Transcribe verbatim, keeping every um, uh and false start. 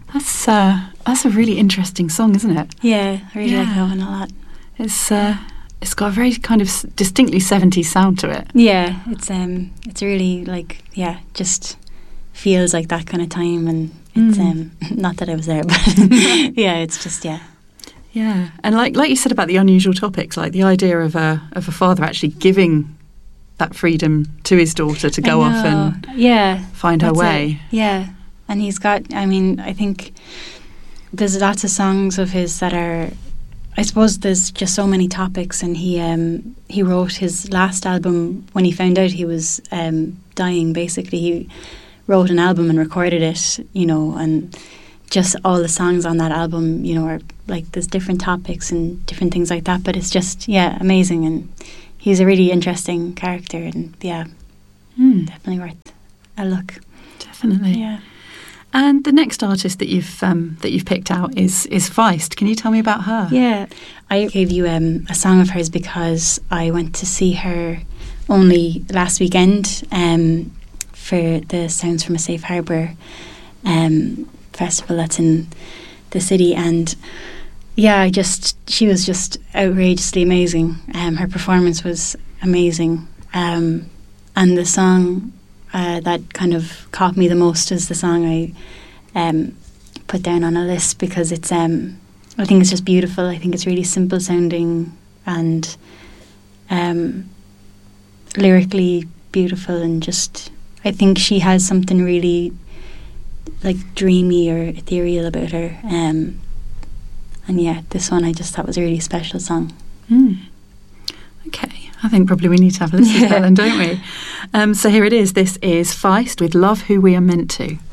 That's uh, that's a really interesting song, isn't it? Yeah, I really Yeah. like that one a lot. It's uh, it's got a very kind of s- distinctly seventies sound to it. Yeah, it's um, it's really like yeah, just feels like that kind of time, and it's Mm. um, not that I was there, but yeah, it's just yeah, Yeah, and like like you said about the unusual topics, like the idea of a of a father actually giving that freedom to his daughter to go I off know. and yeah, find her that's way. it. Yeah, and he's got. I mean, I think there's lots of songs of his that are. I suppose there's just so many topics, and he um, he wrote his last album when he found out he was um, dying. Basically, he wrote an album and recorded it, you know, and just all the songs on that album, you know, are like there's different topics and different things like that. But it's just yeah, amazing, and he's a really interesting character, and yeah, Mm, definitely worth a look. definitely. Yeah. And the next artist that you've um, that you've picked out is is Feist. Can you tell me about her? Yeah, I gave you um, a song of hers because I went to see her only last weekend um, for the Sounds from a Safe Harbour um, festival that's in the city, and yeah, I just she was just outrageously amazing. Um, her performance was amazing, um, and the song uh, that kind of caught me the most is the song I um, put down on a list because it's um, I think it's just beautiful. I think it's really simple sounding and um, lyrically beautiful, and just I think she has something really like dreamy or ethereal about her. Um, and yeah, this one I just thought was a really special song. Mm. Okay, I think probably we need to have a listen to that then, don't we? Um, so here it is. This is Feist with Love Who We Are Meant To.